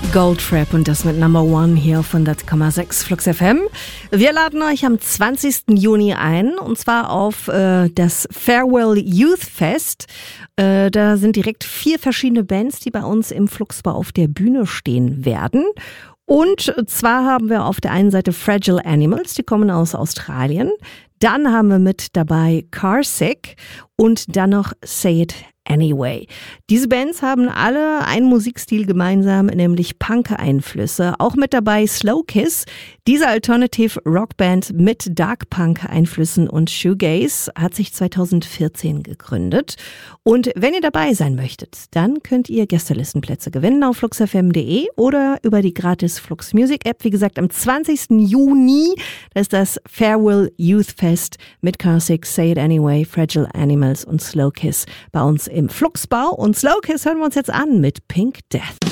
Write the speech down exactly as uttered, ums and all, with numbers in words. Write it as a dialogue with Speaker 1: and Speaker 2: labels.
Speaker 1: Goldfrapp und das mit Number One hier auf hundert Komma sechs Flux F M. Wir laden euch am zwanzigsten Juni ein und zwar auf äh, das Farewell Youth Fest. Äh, da sind direkt vier verschiedene Bands, die bei uns im Fluxbau auf der Bühne stehen werden. Und zwar haben wir auf der einen Seite Fragile Animals, die kommen aus Australien. Dann haben wir mit dabei Carsick und dann noch Say It Anyway. Diese Bands haben alle einen Musikstil gemeinsam, nämlich Punk-Einflüsse. Auch mit dabei Slow Kiss, diese Alternative Rockband mit Dark Punk-Einflüssen und Shoegaze, hat sich zweitausendvierzehn gegründet. Und wenn ihr dabei sein möchtet, dann könnt ihr Gästelistenplätze gewinnen auf flux f m punkt d e oder über die gratis Flux Music App. Wie gesagt, am zwanzigsten Juni, das ist das Farewell Youth Fest mit Carsick, Say It Anyway, Fragile Animals und Slow Kiss bei uns im Fluxbau. Und Slow Kiss hören wir uns jetzt an mit Pink Death.